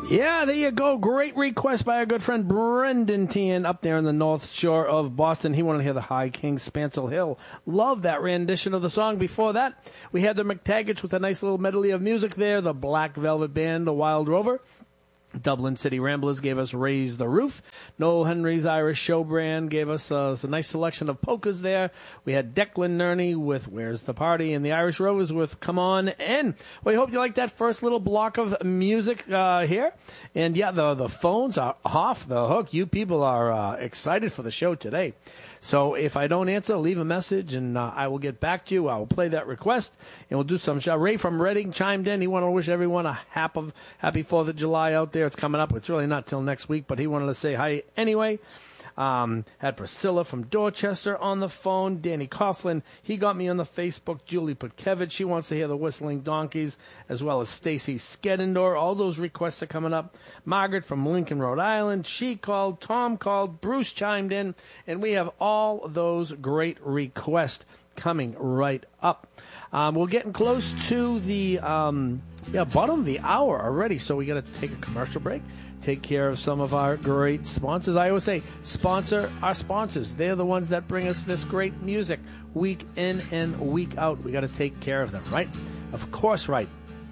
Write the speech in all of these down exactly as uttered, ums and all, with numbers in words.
Yeah, there you go. Great request by our good friend Brendan Tian up there in the North Shore of Boston. He wanted to hear the High King Spancel Hill. Love that rendition of the song. Before that, we had the McTaggarts with a nice little medley of music there. The Black Velvet Band, the Wild Rover. Dublin City Ramblers gave us Raise the Roof. Noel Henry's Irish Show Brand gave us uh, a nice selection of polkas there. We had Declan Nerney with Where's the Party, and the Irish Rovers with Come On In. Well, I hope you liked that first little block of music uh, here. And yeah, the the phones are off the hook. You people are uh, excited for the show today. So if I don't answer, leave a message, and uh, I will get back to you. I will play that request, and we'll do some show. Ray from Reading chimed in. He wanted to wish everyone a happy, happy fourth of July out there. It's coming up. It's really not till next week, but he wanted to say hi anyway. Um, had Priscilla from Dorchester on the phone. Danny Coughlin, he got me on the Facebook. Julie Putkevich, she wants to hear the Whistling Donkeys, as well as Stacy Skedendor. All those requests are coming up. Margaret from Lincoln, Rhode Island, she called. Tom called. Bruce chimed in. And we have all those great requests coming right up. Um, we're getting close to the um, yeah, bottom of the hour already, so we got to take a commercial break. Take care of some of our great sponsors. I always say, sponsor our sponsors. They're the ones that bring us this great music week in and week out. We got to take care of them, right? Of course, right.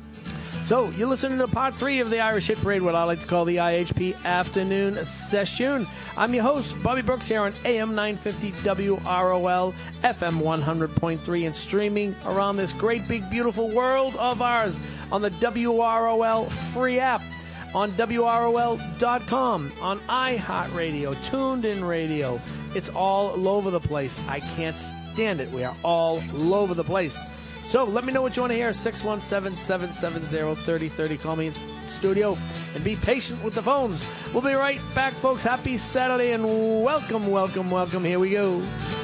So, you're listening to part three of the Irish Hit Parade, what I like to call the I H P Afternoon Session. I'm your host, Bobby Brooks, here on A M nine fifty W R O L, F M one hundred point three, and streaming around this great, big, beautiful world of ours on the W R O L free app, on W R O L dot com, on iHeartRadio, Tuned In Radio. It's all over the place. I can't stand it. We are all over the place. So let me know what you want to hear. six one seven, seven seven zero, three oh three oh. Call me in studio and be patient with the phones. We'll be right back, folks. Happy Saturday and welcome, welcome, welcome. Here we go.